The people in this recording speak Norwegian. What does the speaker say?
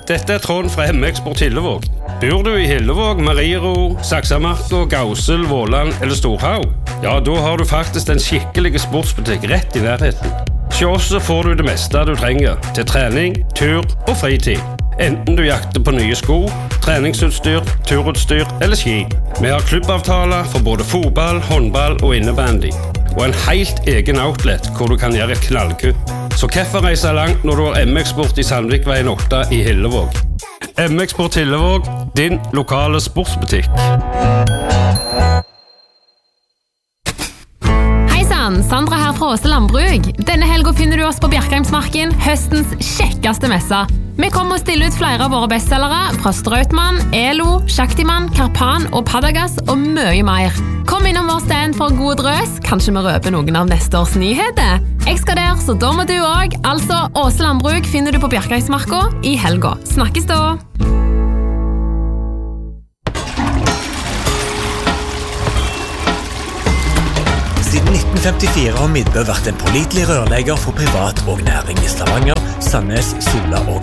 Dette Trond fra M-Eksport Hillevåg. Bor du i Hillevåg, Mariero, Saksamarka, Gausel, Våland eller Storhaug? Ja, da har du faktisk en skikkelig sportsbutikk rett i nærheten. Hos oss får du det meste du trenger til trening, tur og fritid. Enten du jakter på nye sko, treningsutstyr, turutstyr eller ski. Vi har klubbavtaler for både fotball, håndball og innebandy. Og en helt egen outlet hvor du kan gjøre et knallkupp. Så hvorfor reise langt når du har M-Eksport i Sandvikveien 8 i Hillevåg? M-Eksport Hillevåg, din lokale sportsbutikk. Sandra her fra Åse Landbruk. Denne helgen finner du oss på Bjerkheimsmarken, høstens kjekkeste messe. Vi kommer å stille ut flere av våre bestsellere fra Strautmann, Elo, Shaktiman, Karpan og Padagas og mye mer. Kom innom vår stand for en god drøs, kanskje vi røper noen av neste års nyheter. Jeg skal der, så da må du også. Altså, Åse Landbruk finner du på Bjerkheimsmarka i helgen. Snakkes da! Siden 1954 har Midbø vært en pålitelig rørlegger for privat og næring i Stavanger, Sandnes, Sola og